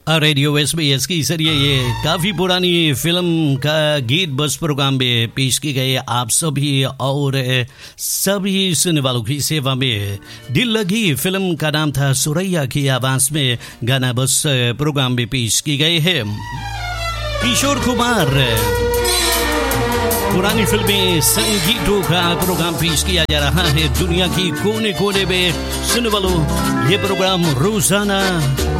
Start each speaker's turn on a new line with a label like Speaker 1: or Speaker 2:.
Speaker 1: Radio SBS की जरिए ये काफ़ी पुरानी फिल्म का गीत बस प्रोग्राम में पेश की गई आप सभी और सभी सुनने वालों की सेवा में। दिल लगी फिल्म का नाम था, सुरैया की आवाज़ में गाना बस प्रोग्राम में पेश की गई है। किशोर कुमार पुरानी फिल्में संगीतों का प्रोग्राम पेश किया जा रहा है दुनिया की कोने कोने में। सुनने वालों, ये प्रोग्राम रोजाना